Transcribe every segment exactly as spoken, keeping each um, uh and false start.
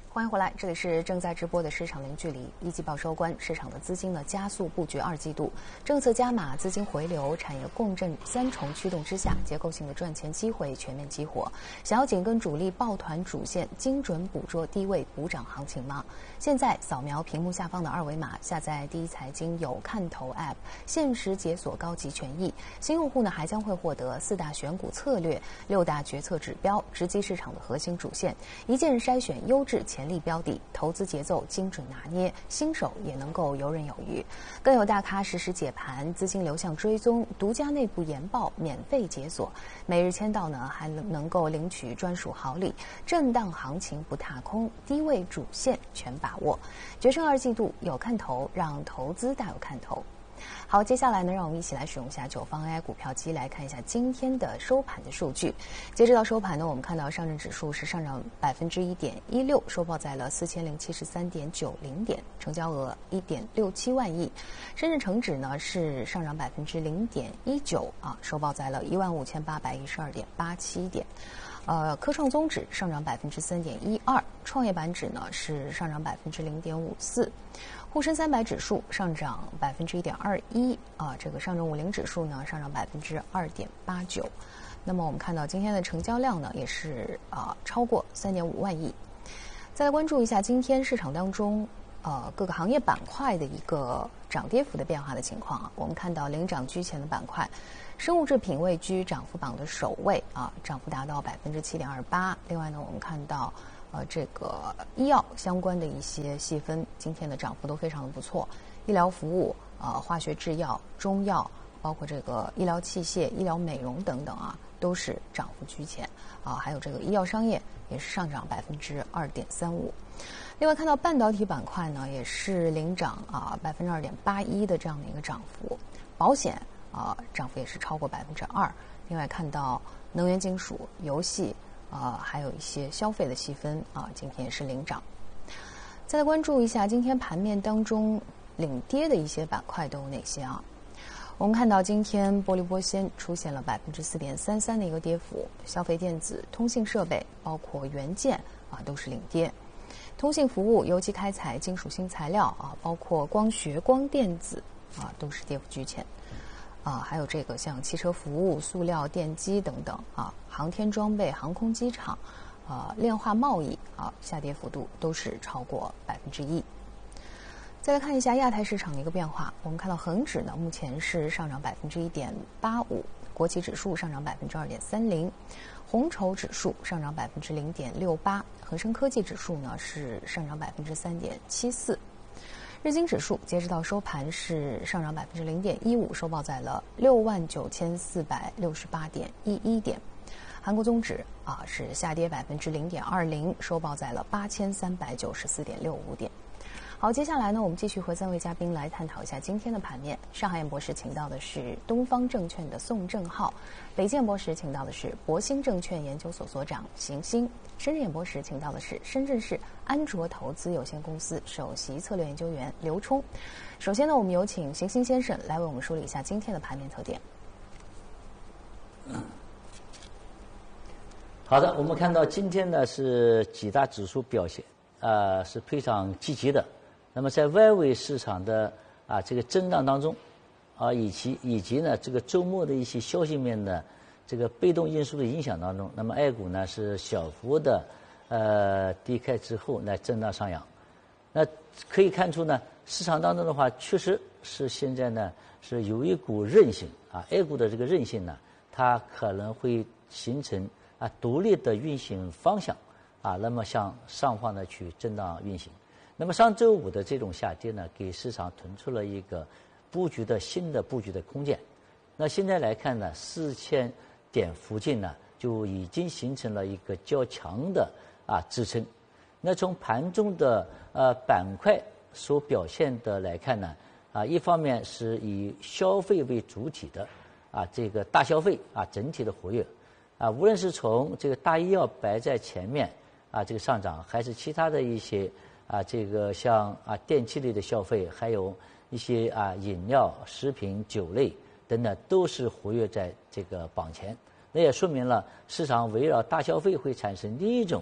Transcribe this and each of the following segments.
欢迎回来，这里是正在直播的市场零距离。一季报收官，市场的资金呢加速布局二季度，政策加码、资金回流、产业共振三重驱动之下，结构性的赚钱机会全面激活。想要紧跟主力抱团主线，精准捕捉低位补涨行情吗？现在扫描屏幕下方的二维码，下载第一财经有看头 App， 限时解锁高级权益。新用户呢还将会获得四大选股策略、六大决策指标、直击市场的核心主线，一键筛选优质潜力标的，投资节奏精准拿捏，新手也能够游刃有余。更有大咖实时解盘、资金流向追踪、独家内部研报免费解锁，每日签到呢还能够领取专属好礼。震荡行情不踏空，低位主线全把握。决胜二季度有看头，让投资大有看头。好，接下来呢，让我们一起来使用一下九方 A I 股票机来看一下今天的收盘的数据。截止到收盘呢，我们看到上证指数是上涨百分之一点一六，收报在了四千零七十三点九零点，成交额一点六七万亿。深圳成指呢是上涨百分之零点一九啊，收报在了一万五千八百一十二点八七点。呃，科创综指上涨百分之三点一二，创业板指呢是上涨百分之零点五四，沪深三百指数上涨百分之一点二一啊，这个上证五零指数呢上涨百分之二点八九。那么我们看到今天的成交量呢也是啊超过三点五万亿。再来关注一下今天市场当中呃各个行业板块的一个涨跌幅的变化的情况啊，我们看到领涨居前的板块。生物制品位居涨幅榜的首位啊，涨幅达到百分之七点二八。另外呢，我们看到呃这个医药相关的一些细分，今天的涨幅都非常的不错。医疗服务、呃化学制药、中药，包括这个医疗器械、医疗美容等等啊，都是涨幅居前啊。还有这个医药商业也是上涨百分之二点三五。另外看到半导体板块呢，也是领涨啊百分之二点八一的这样的一个涨幅。保险。啊、呃，涨幅也是超过百分之二。另外看到能源、金属、游戏，啊、呃，还有一些消费的细分啊、呃，今天也是领涨。再来关注一下今天盘面当中领跌的一些板块都有哪些啊？我们看到今天玻璃玻纤出现了百分之四点三三的一个跌幅，消费电子、通信设备，包括元件啊，都是领跌。通信服务、油气开采、金属新材料啊，包括光学、光电子啊，都是跌幅居前。啊，还有这个像汽车服务、塑料、电机等等啊，航天装备、航空机场，啊，炼化贸易啊，下跌幅度都是超过百分之一。再来看一下亚太市场的一个变化，我们看到恒指呢目前是上涨百分之一点八五，国企指数上涨百分之二点三零，红筹指数上涨百分之零点六八，恒生科技指数呢是上涨百分之三点七四。日经指数截止到收盘是上涨百分之零点一五，收报在了六万九千四百六十八点一一点。韩国综指啊是下跌百分之零点二零，收报在了八千三百九十四点六五点。好，接下来呢，我们继续和三位嘉宾来探讨一下今天的盘面。上海演博士请到的是东方证券的宋正浩，北京演博士请到的是博兴证券研究所所长邢鑫，深圳演博士请到的是深圳市安卓投资有限公司首席策略研究员刘冲。首先呢，我们有请邢鑫先生来为我们梳理一下今天的盘面特点。 好的，我们看到今天呢是几大指数表现，呃是非常积极的。那么在外围市场的啊这个震荡当中，啊以及以及呢这个周末的一些消息面的这个被动因素的影响当中，那么 A 股呢是小幅的呃低开之后来震荡上扬。那可以看出呢，市场当中的话，确实是现在呢是有一股韧性啊 ，A 股的这个韧性呢，它可能会形成啊独立的运行方向啊，那么向上方呢去震荡运行。那么上周五的这种下跌呢，给市场腾出了一个布局的新的布局的空间。那现在来看呢，四千点附近呢就已经形成了一个较强的啊支撑。那从盘中的呃板块所表现的来看呢，啊一方面是以消费为主体的啊这个大消费啊整体的活跃啊，无论是从这个大医药摆在前面啊这个上涨，还是其他的一些。啊，这个像啊电器类的消费，还有一些啊饮料、食品、酒类等等，都是活跃在这个榜前。那也说明了市场围绕大消费会产生另一种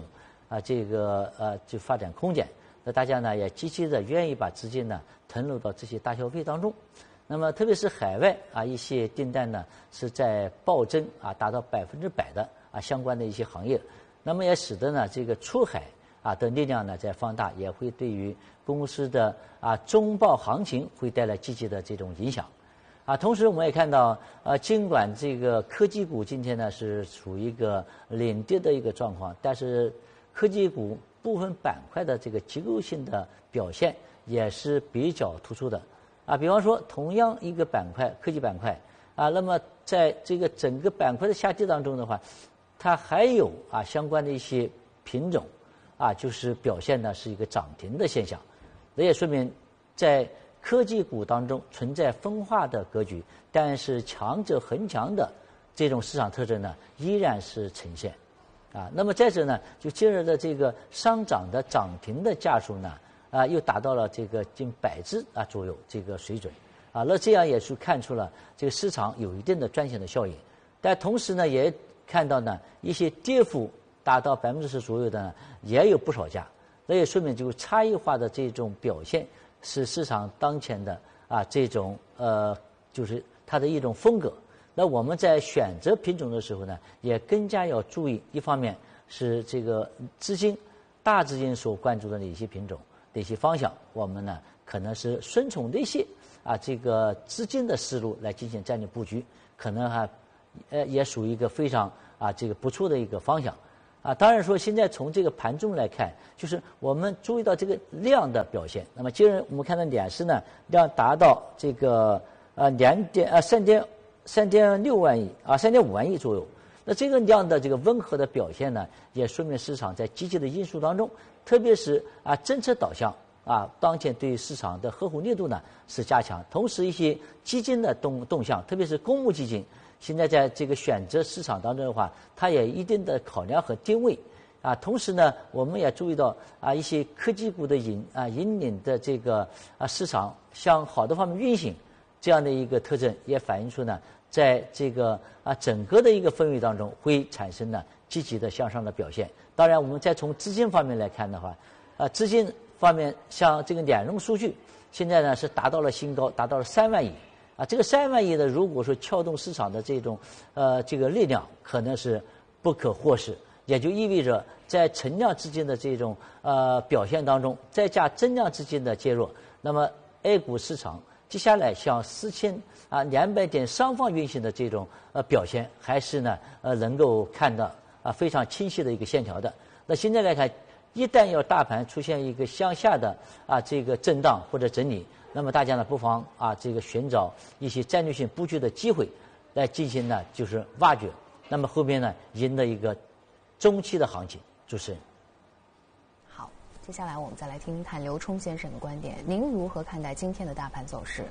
啊这个呃就发展空间。那大家呢也积极的愿意把资金呢投入到这些大消费当中。那么特别是海外啊一些订单呢是在暴增啊，达到百分之百的啊相关的一些行业。那么也使得呢这个出海啊的力量呢在放大，也会对于公司的啊中报行情会带来积极的这种影响。啊，同时我们也看到，呃，尽管这个科技股今天呢是处于一个领跌的一个状况，但是科技股部分板块的这个结构性的表现也是比较突出的。啊，比方说同样一个板块，科技板块啊，那么在这个整个板块的下跌当中的话，它还有啊相关的一些品种啊，就是表现呢是一个涨停的现象，这也说明在科技股当中存在分化的格局，但是强者恒强的这种市场特征呢依然是呈现啊。那么在这呢，就今日的这个上涨的涨停的家数呢啊，又达到了这个近百只啊左右这个水准啊。那这样也是看出了这个市场有一定的赚钱的效应，但同时呢也看到呢一些跌幅达到百分之十左右的呢也有不少家，那也说明这个差异化的这种表现是市场当前的啊这种呃就是它的一种风格。那我们在选择品种的时候呢，也更加要注意，一方面是这个资金大资金所关注的哪些品种。的一些方向，我们呢可能是顺从这些啊这个资金的思路来进行战略布局，可能还呃也属于一个非常啊这个不错的一个方向啊。当然说现在从这个盘中来看，就是我们注意到这个量的表现。那么今日我们看到两市呢量达到这个呃两点呃三点三点六万亿啊三点五万亿左右。那这个量的这个温和的表现呢，也说明市场在积极的因素当中，特别是啊政策导向啊，当前对市场的呵护力度呢是加强，同时一些基金的动动向，特别是公募基金，现在在这个选择市场当中的话，它也一定的考量和定位啊。同时呢，我们也注意到啊一些科技股的引啊引领的这个啊市场向好的方面运行，这样的一个特征也反映出呢。在这个啊整个的一个氛围当中，会产生呢积极的向上的表现。当然，我们再从资金方面来看的话，啊资金方面像这个两融数据，现在呢是达到了新高，达到了三万亿啊。这个三万亿呢，如果说撬动市场的这种呃这个力量，可能是不可忽视，也就意味着在存量资金的这种呃表现当中，再加增量资金的介入，那么 A 股市场接下来向四千啊两百点上方运行的这种呃表现，还是呢呃能够看到啊非常清晰的一个线条的。那现在来看，一旦要大盘出现一个向下的啊这个震荡或者整理，那么大家呢不妨啊这个寻找一些战略性布局的机会，来进行呢就是挖掘。那么后面呢赢得一个中期的行情。主持人。 接下来我们再来听听看刘冲先生的观点，您如何看待今天的大盘走势？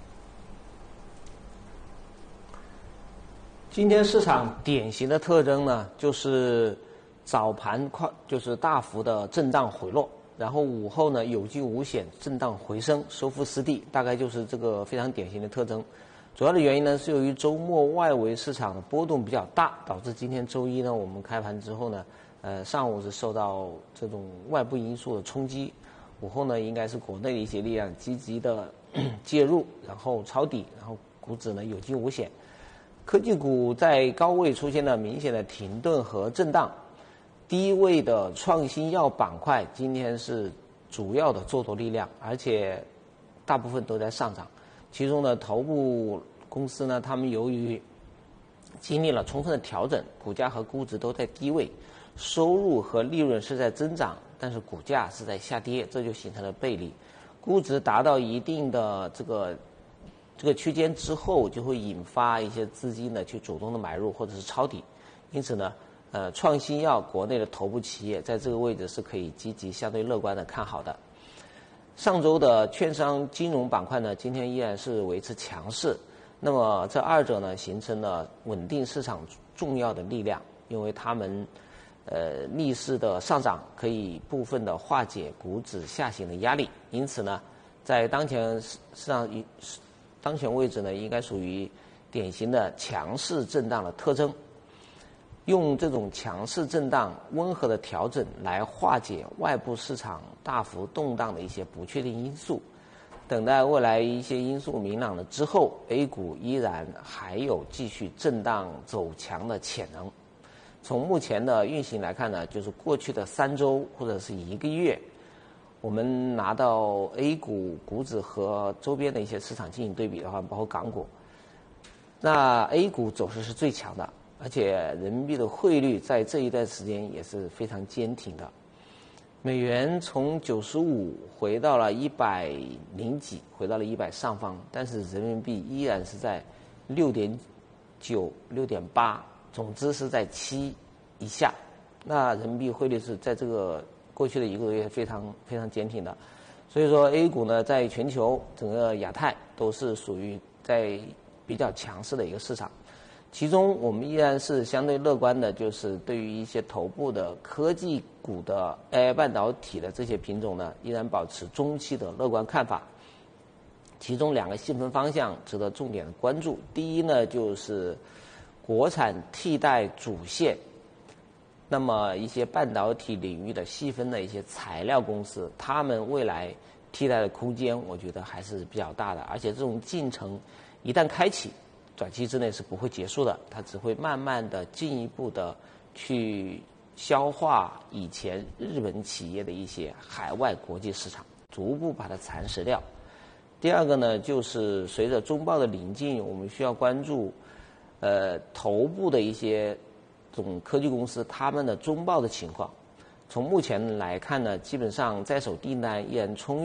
今天市场典型的特征呢，就是早盘快就是大幅的震荡回落，然后午后呢有惊无险震荡回升，收复失地，大概就是这个非常典型的特征。主要的原因呢是由于周末外围市场的波动比较大，导致今天周一呢我们开盘之后呢。呃，上午是受到这种外部因素的冲击，午后呢应该是国内的一些力量积极的介入，然后抄底，然后股指呢有惊无险。科技股在高位出现了明显的停顿和震荡，低位的创新药板块今天是主要的做多力量，而且大部分都在上涨。其中呢，头部公司呢，他们由于经历了充分的调整，股价和估值都在低位。收入和利润是在增长，但是股价是在下跌，这就形成了背离。估值达到一定的这个这个区间之后，就会引发一些资金呢去主动的买入或者是抄底。因此呢，呃，创新药国内的头部企业在这个位置是可以积极相对乐观的看好的。上周的券商金融板块呢，今天依然是维持强势。那么这二者呢，形成了稳定市场重要的力量，因为他们。呃，逆势的上涨可以部分的化解股指下行的压力，因此呢，在当前市场当前位置呢，应该属于典型的强势震荡的特征。 用这种强势震荡、温和的调整来化解外部市场大幅动荡的一些不确定因素。等待未来一些因素明朗了之后 ，A 股依然还有继续震荡走强的潜能。从目前的运行来看呢，就是过去的三周或者是一个月，我们拿到 A 股股指和周边的一些市场进行对比的话，包括港股，那 A 股走势是最强的，而且人民币的汇率在这一段时间也是非常坚挺的。美元从九十五回到了一百零几，回到了一百上方，但是人民币依然是在六点九、六点八，总之是在七以下。那人民币汇率是在这个过去的一个多月非常非常坚挺的，所以说 A 股呢，在全球整个亚太都是属于在比较强势的一个市场。其中我们依然是相对乐观的，就是对于一些头部的科技股的 A I 半导体的这些品种呢，依然保持中期的乐观看法。其中两个细分方向值得重点的关注。第一呢，就是国产替代主线，那么一些半导体领域的细分的一些材料公司，他们未来替代的空间，我觉得还是比较大的。而且这种进程一旦开启，短期之内是不会结束的，它只会慢慢的进一步的去消化以前日本企业的一些海外国际市场，逐步把它蚕食掉。第二个呢，就是随着中报的临近，我们需要关注呃头部的一些这种科技公司他们的中报的情况。从目前来看呢，基本上在手订单依然充裕。